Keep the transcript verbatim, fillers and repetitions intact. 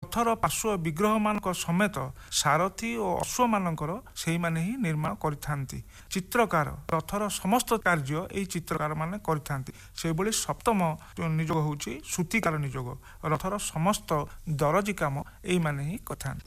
ରଥର ପାର୍ଶ୍ୱ ବିଗ୍ରହ ମାନଙ୍କ ସମେତ ସାରଥୀ ଓ ଅଶ୍ୱ ମାନଙ୍କର ସେଇମାନେ ହିଁ ନିର୍ମାଣ କରିଥାନ୍ତି। ଚିତ୍ରକାର ରଥର ସମସ୍ତ କାର୍ଯ୍ୟ ଏଇ ଚିତ୍ରକାର ମାନେ କରିଥାନ୍ତି। ସେହିଭଳି ସପ୍ତମ ନିଯୋଗ ହେଉଛି ସୂତିକାର ନିଯୋଗ। ରଥର ସମସ୍ତ ଦରଜି କାମ ଏଇମାନେ ହିଁ କରିଥାନ୍ତି।